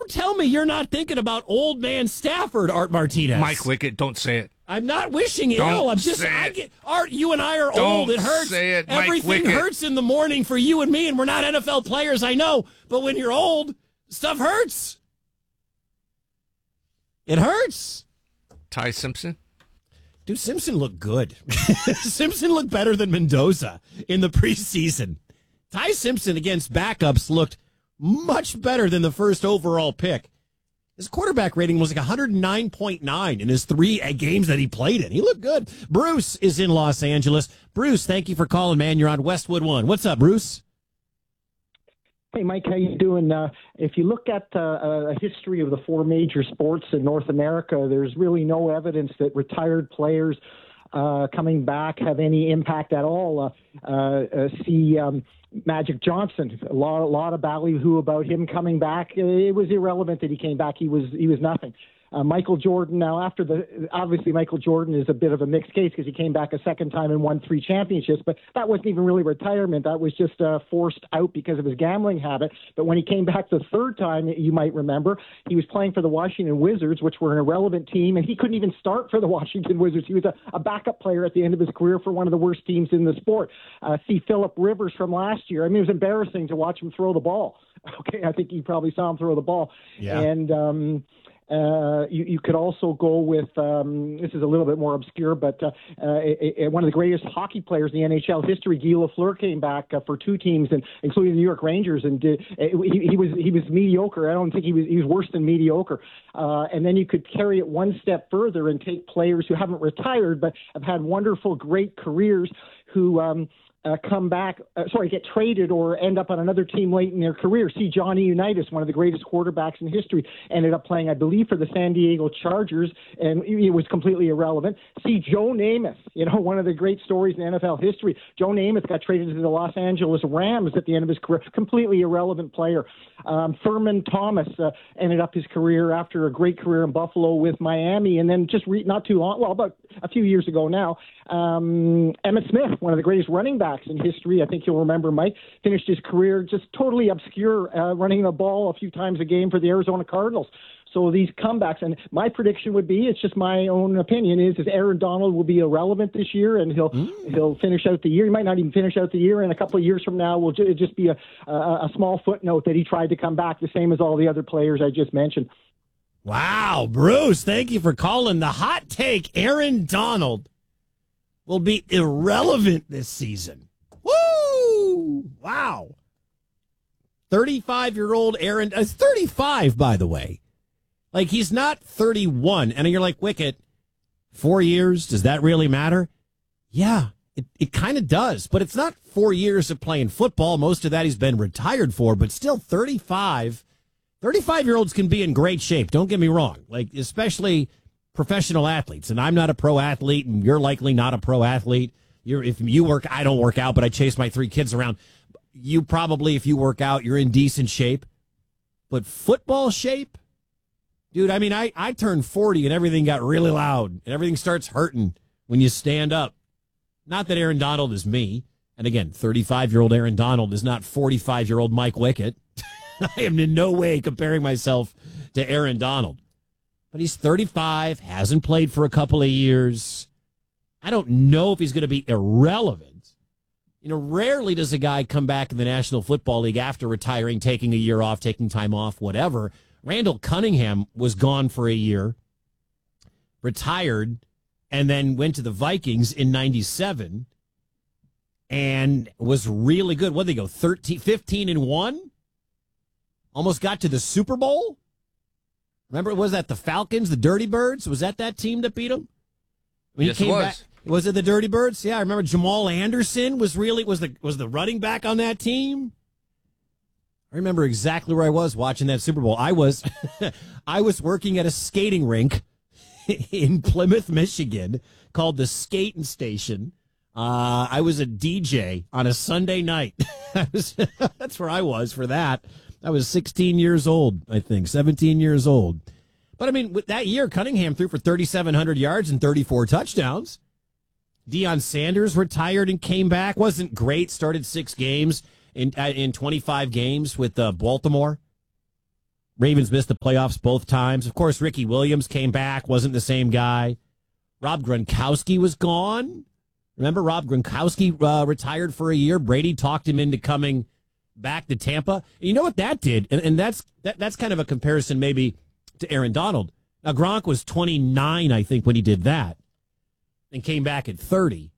Don't tell me you're not thinking about old man Stafford, Art Martinez. Mike Wickett, don't say it. I'm not wishing ill. Don't I'm just say it. Art, you and I are Don't old. It hurts. say it, Mike Everything Wickett. hurts in the morning for you and me, and we're not NFL players, I know. But when you're old, stuff hurts. It hurts. Ty Simpson? Dude, Simpson looked good. Simpson looked better than Mendoza in the preseason. Ty Simpson against backups looked much better than the first overall pick. His quarterback rating was like 109.9 in his 3 games that he played in. He looked good. Bruce is in Los Angeles. Bruce, thank you for calling, man. You're on Westwood One. What's up, Bruce? Hey, Mike, how you doing? If you look at a history of the 4 major sports in North America, there's really no evidence that retired players coming back have any impact at all. See Magic Johnson, a lot of ballyhoo about him coming back. It was irrelevant that he came back. He was nothing. Michael Jordan, now obviously Michael Jordan is a bit of a mixed case because he came back a second time and won 3 championships, but that wasn't even really retirement. That was just forced out because of his gambling habit. But when he came back the third time, you might remember, he was playing for the Washington Wizards, which were an irrelevant team, and he couldn't even start for the Washington Wizards. He was a backup player at the end of his career for one of the worst teams in the sport. See Phillip Rivers from last year. I mean, it was embarrassing to watch him throw the ball. Okay, I think you probably saw him throw the ball. Yeah. And you could also go with, this is a little bit more obscure, but one of the greatest hockey players in the NHL history, Guy Lafleur, came back for 2 teams, and including the New York Rangers, and he was mediocre. I don't think he was worse than mediocre. And then you could carry it one step further and take players who haven't retired but have had wonderful, great careers who get traded or end up on another team late in their career. See Johnny Unitas, one of the greatest quarterbacks in history, ended up playing, I believe, for the San Diego Chargers, and it was completely irrelevant. See Joe Namath, one of the great stories in NFL history. Joe Namath got traded to the Los Angeles Rams at the end of his career, completely irrelevant player. Thurman Thomas ended up his career after a great career in Buffalo with Miami, and then just not too long, about a few years ago now, Emmitt Smith, one of the greatest running backs in history. I think you'll remember, Mike, finished his career just totally obscure, running the ball a few times a game for the Arizona Cardinals. So these comebacks, and my prediction would be, it's just my own opinion, is Aaron Donald will be irrelevant this year, and he'll finish out the year. He might not even finish out the year, and a couple of years from now will just be a small footnote that he tried to come back, the same as all the other players I just mentioned. Wow, Bruce, thank you for calling. The hot take, Aaron Donald will be irrelevant this season. Woo! Wow. 35-year-old Aaron, 35, by the way. Like, he's not 31. And you're like, Wicket, 4 years, does that really matter? Yeah, it kind of does. But it's not 4 years of playing football. Most of that he's been retired for, but still 35. 35-year-olds can be in great shape. Don't get me wrong. Like, especially professional athletes. And I'm not a pro athlete, and you're likely not a pro athlete. If you work, I don't work out, but I chase my 3 kids around. You probably, if you work out, you're in decent shape. But football shape? Dude, I mean, I turned 40 and everything got really loud. And everything starts hurting when you stand up. Not that Aaron Donald is me. And again, 35-year-old Aaron Donald is not 45-year-old Mike Wickett. I am in no way comparing myself to Aaron Donald. But he's 35, hasn't played for a couple of years. I don't know if he's going to be irrelevant. Rarely does a guy come back in the National Football League after retiring, taking a year off, taking time off, whatever. Randall Cunningham was gone for a year, retired, and then went to the Vikings in 97 and was really good. What did they go, 15-1? Almost got to the Super Bowl. Remember, was that the Falcons, the Dirty Birds? Was that team that beat them? Yes, it was. Was it the Dirty Birds? Yeah, I remember Jamal Anderson was the running back on that team. I remember exactly where I was watching that Super Bowl. I was working at a skating rink in Plymouth, Michigan, called the Skating Station. I was a DJ on a Sunday night. That's where I was for that. I was 16 years old, I think, 17 years old. But, I mean, that year, Cunningham threw for 3,700 yards and 34 touchdowns. Deion Sanders retired and came back. Wasn't great. Started 6 games in 25 games with Baltimore. Ravens missed the playoffs both times. Of course, Ricky Williams came back, wasn't the same guy. Rob Gronkowski was gone. Remember, Rob Gronkowski retired for a year. Brady talked him into coming back to Tampa. And you know what that did? And that's kind of a comparison maybe to Aaron Donald. Now, Gronk was 29, I think, when he did that, and came back at 30.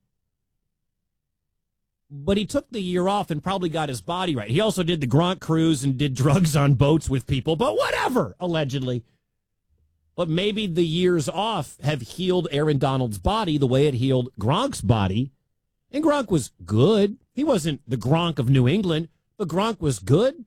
But he took the year off and probably got his body right. He also did the Gronk cruise and did drugs on boats with people, but whatever, allegedly. But maybe the years off have healed Aaron Donald's body the way it healed Gronk's body. And Gronk was good. He wasn't the Gronk of New England, but Gronk was good.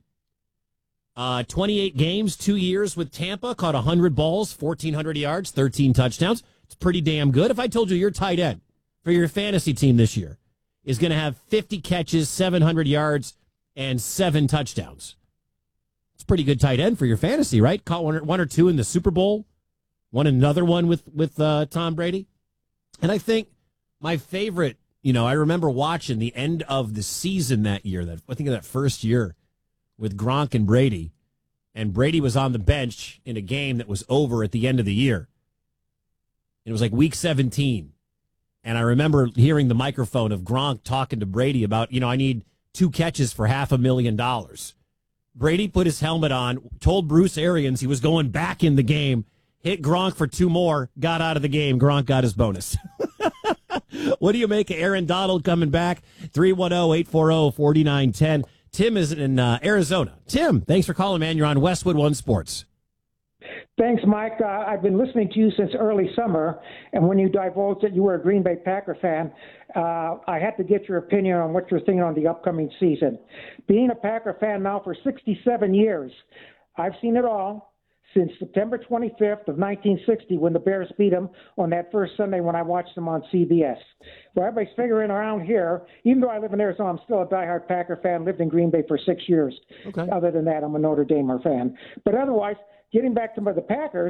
28 games, 2 years with Tampa, caught 100 balls, 1,400 yards, 13 touchdowns. It's pretty damn good. If I told you your tight end for your fantasy team this year is going to have 50 catches, 700 yards, and 7 touchdowns. It's a pretty good tight end for your fantasy, right? Caught one or two in the Super Bowl. Won another one with Tom Brady. And I think my favorite, I remember watching the end of the season that year, I think of that first year with Gronk and Brady. And Brady was on the bench in a game that was over at the end of the year. It was like week 17. And I remember hearing the microphone of Gronk talking to Brady about, I need 2 catches for $500,000. Brady put his helmet on, told Bruce Arians he was going back in the game, hit Gronk for 2 more, got out of the game. Gronk got his bonus. What do you make of Aaron Donald coming back? 310-840-4910. Tim is in Arizona. Tim, thanks for calling, man. You're on Westwood One Sports. Thanks, Mike. I've been listening to you since early summer, and when you divulged that you were a Green Bay Packer fan, I had to get your opinion on what you're thinking on the upcoming season. Being a Packer fan now for 67 years, I've seen it all since September 25th of 1960 when the Bears beat them on that first Sunday when I watched them on CBS. Well, everybody's figuring around here, even though I live in Arizona, I'm still a diehard Packer fan, lived in Green Bay for 6 years. Okay. Other than that, I'm a Notre Damer fan. But otherwise, getting back to the Packers,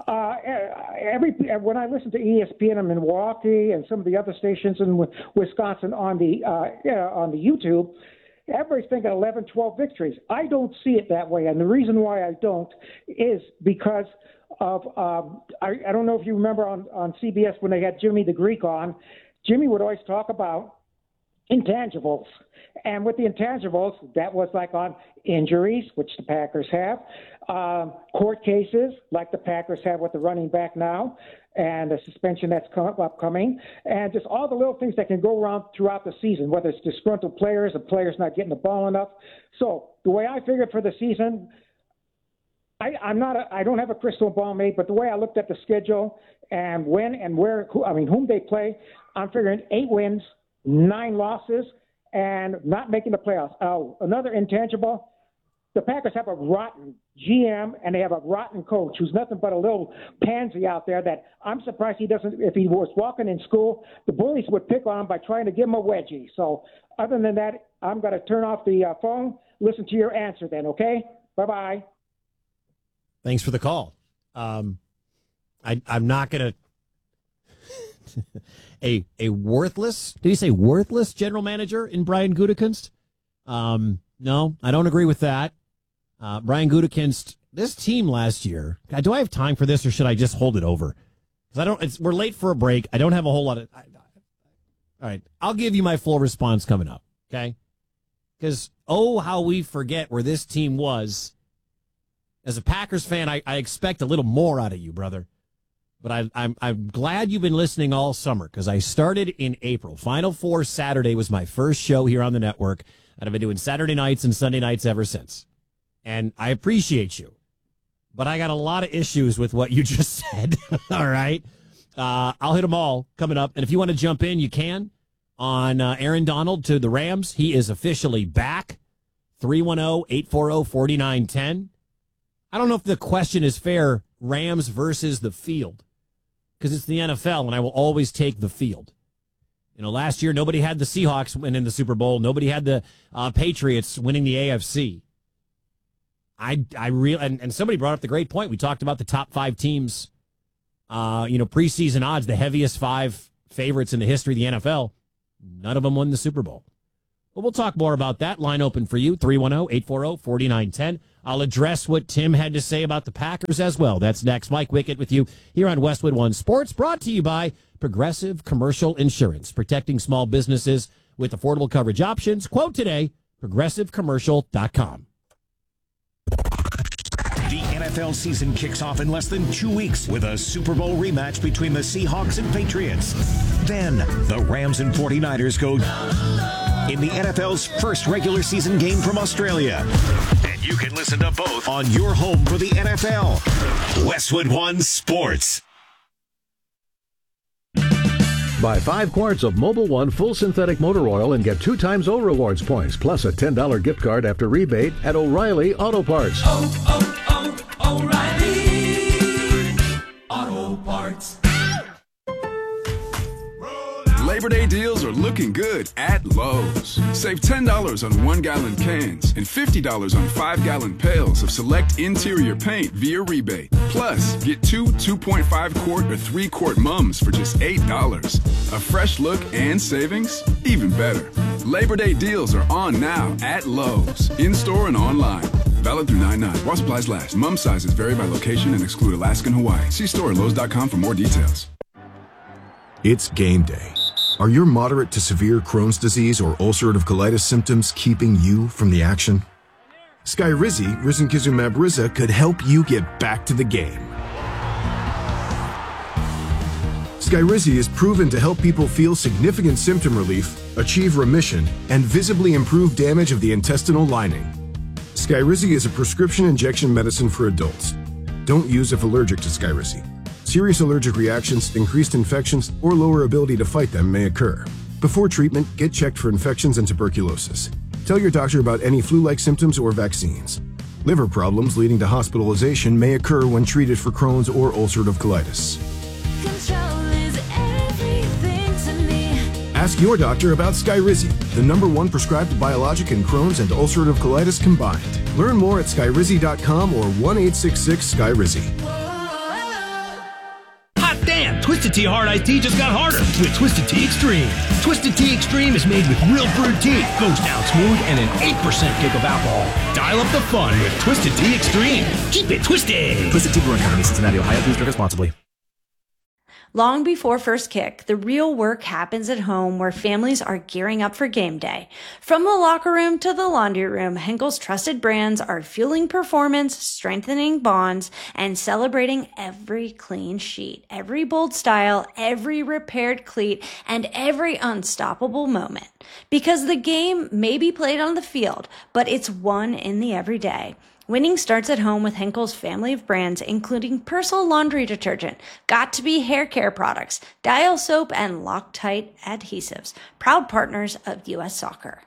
when I listen to ESPN in Milwaukee and some of the other stations in Wisconsin on the YouTube, everybody's thinking 11, 12 victories. I don't see it that way, and the reason why I don't is because of I don't know if you remember on CBS when they had Jimmy the Greek on. Jimmy would always talk about intangibles. And with the intangibles, that was like on injuries, which the Packers have, court cases like the Packers have with the running back now, and the suspension that's upcoming, and just all the little things that can go around throughout the season, whether it's disgruntled players or players not getting the ball enough. So the way I figured for the season, I don't have a crystal ball made, but the way I looked at the schedule and when and where, whom they play, I'm figuring 8 wins, 9 losses, and not making the playoffs. Oh, another intangible, the Packers have a rotten GM and they have a rotten coach who's nothing but a little pansy out there that I'm surprised he doesn't, if he was walking in school, the bullies would pick on him by trying to give him a wedgie. So other than that, I'm going to turn off the phone, listen to your answer then, okay? Bye-bye. Thanks for the call. I'm not going to... a worthless, did he say worthless general manager in Brian Gutekunst? No, I don't agree with that. Brian Gutekunst, this team last year, God, do I have time for this or should I just hold it over? Because we're late for a break. I don't have a whole lot of, all right, I'll give you my full response coming up, okay? Because, how we forget where this team was. As a Packers fan, I expect a little more out of you, brother. But I'm glad you've been listening all summer because I started in April. Final Four Saturday was my first show here on the network, and I've been doing Saturday nights and Sunday nights ever since. And I appreciate you, but I got a lot of issues with what you just said. All right, I'll hit them all coming up. And if you want to jump in, you can on Aaron Donald to the Rams. He is officially back. 310-840-4910. I don't know if the question is fair. Rams versus the field. Because it's the NFL, and I will always take the field. Last year, nobody had the Seahawks winning the Super Bowl. Nobody had the Patriots winning the AFC. And somebody brought up the great point. We talked about the top 5 teams, preseason odds, the heaviest 5 favorites in the history of the NFL. None of them won the Super Bowl. Well, we'll talk more about that. Line open for you, 310-840-4910. I'll address what Tim had to say about the Packers as well. That's next. Mike Wickett with you here on Westwood One Sports, brought to you by Progressive Commercial Insurance, protecting small businesses with affordable coverage options. Quote today, progressivecommercial.com. The NFL season kicks off in less than 2 weeks with a Super Bowl rematch between the Seahawks and Patriots. Then the Rams and 49ers go in the NFL's first regular season game from Australia. And you can listen to both on your home for the NFL. Westwood One Sports. Buy 5 quarts of Mobil 1 full synthetic motor oil and get 2 times O Rewards points, plus a $10 gift card after rebate at O'Reilly Auto Parts. O'Reilly Auto Parts. Labor Day deals are looking good at Lowe's. Save $10 on 1-gallon cans and $50 on 5-gallon pails of select interior paint via rebate. Plus, get 2 2.5-quart or 3-quart mums for just $8. A fresh look and savings? Even better. Labor Day deals are on now at Lowe's, in-store and online. Valid through 9/9. While supplies last. Mum sizes vary by location and exclude Alaska and Hawaii. See store at Lowe's.com for more details. It's game day. Are your moderate to severe Crohn's disease or ulcerative colitis symptoms keeping you from the action? Skyrizi, risankizumab Riza, could help you get back to the game. Skyrizi is proven to help people feel significant symptom relief, achieve remission, and visibly improve damage of the intestinal lining. Skyrizi is a prescription injection medicine for adults. Don't use if allergic to Skyrizi. Serious allergic reactions, increased infections, or lower ability to fight them may occur. Before treatment, get checked for infections and tuberculosis. Tell your doctor about any flu-like symptoms or vaccines. Liver problems leading to hospitalization may occur when treated for Crohn's or ulcerative colitis. Control is everything to me. Ask your doctor about Skyrizi, the #1 prescribed biologic in Crohn's and ulcerative colitis combined. Learn more at skyrizi.com or 1-866-SKYRIZI. Damn, Twisted Tea Hard Iced Tea just got harder with Twisted Tea Extreme. Twisted Tea Extreme is made with real brewed tea, goes down smooth, and an 8% kick of alcohol. Dial up the fun with Twisted Tea Extreme. Keep it twisted. Twisted Tea Brewing Company, Cincinnati, Ohio. Please drink responsibly. Long before first kick, the real work happens at home where families are gearing up for game day. From the locker room to the laundry room, Henkel's trusted brands are fueling performance, strengthening bonds, and celebrating every clean sheet, every bold style, every repaired cleat, and every unstoppable moment. Because the game may be played on the field, but it's won in the everyday. Winning starts at home with Henkel's family of brands, including Persil laundry detergent, Got2b hair care products, Dial soap, and Loctite adhesives. Proud partners of U.S. Soccer.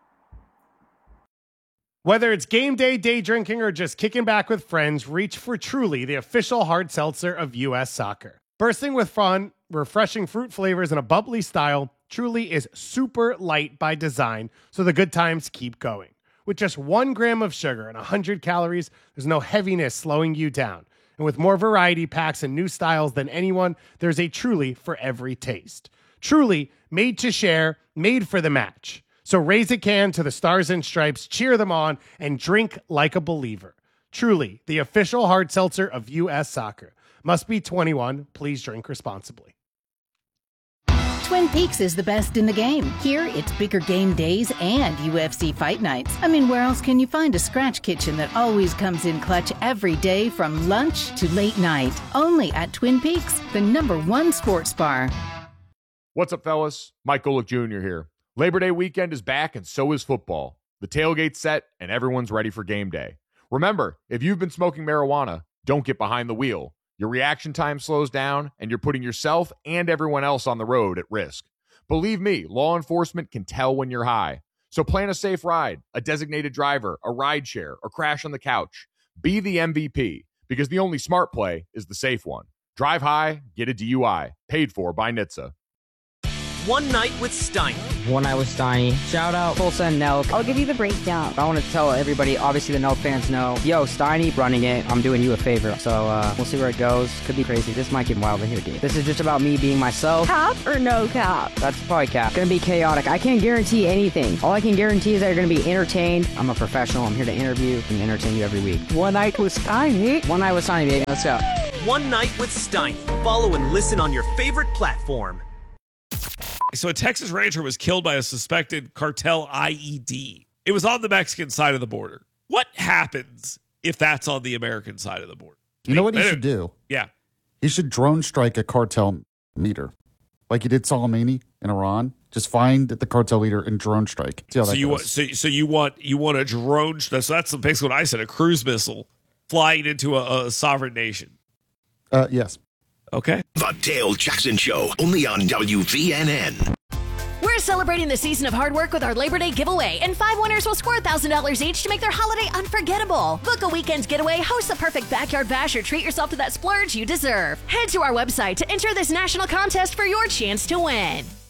Whether it's game day, day drinking, or just kicking back with friends, reach for Truly, the official hard seltzer of U.S. Soccer. Bursting with fun, refreshing fruit flavors, and a bubbly style, Truly is super light by design, so the good times keep going. With just 1 gram of sugar and 100 calories, there's no heaviness slowing you down. And with more variety packs and new styles than anyone, there's a Truly for every taste. Truly, made to share, made for the match. So raise a can to the Stars and Stripes, cheer them on, and drink like a believer. Truly, the official hard seltzer of U.S. Soccer. Must be 21. Please drink responsibly. Twin Peaks is the best in the game. Here, it's bigger game days and UFC fight nights. I mean, where else can you find a scratch kitchen that always comes in clutch every day from lunch to late night? Only at Twin Peaks, the #1 sports bar. What's up, fellas? Mike Golick Jr. here. Labor Day weekend is back, and so is football. The tailgate's set, and everyone's ready for game day. Remember, if you've been smoking marijuana, don't get behind the wheel. Your reaction time slows down, and you're putting yourself and everyone else on the road at risk. Believe me, law enforcement can tell when you're high. So plan a safe ride, a designated driver, a ride share, or crash on the couch. Be the MVP, because the only smart play is the safe one. Drive high, get a DUI. Paid for by NHTSA. One Night with Steiny. One Night with Steiny. Shout out Tulsa and Nelk. I'll give you the breakdown. I want to tell everybody, obviously the Nelk fans know, yo, Steiny running it, I'm doing you a favor. So we'll see where it goes. Could be crazy. This might get wild in here, dude. This is just about me being myself. Cap or no cap? That's probably cap. Gonna be chaotic. I can't guarantee anything. All I can guarantee is that you're gonna be entertained. I'm a professional. I'm here to interview and entertain you every week. One Night with Steiny. One Night with Steiny, baby. Let's go. One Night with Steiny. Follow and listen on your favorite platform. So a Texas rancher was killed by a suspected cartel IED. It was on the Mexican side of the border. What happens if that's on the American side of the border? You know what he should do? Yeah. He should drone strike a cartel leader, like he did Soleimani in Iran. Just find the cartel leader and drone strike. See how that goes. So you want a drone? So that's basically what I said. A cruise missile flying into a sovereign nation. Yes. Okay. The Dale Jackson Show, only on WVNN. We're celebrating the season of hard work with our Labor Day giveaway, and 5 winners will score $1,000 each to make their holiday unforgettable. Book a weekend getaway, host the perfect backyard bash, or treat yourself to that splurge you deserve. Head to our website to enter this national contest for your chance to win.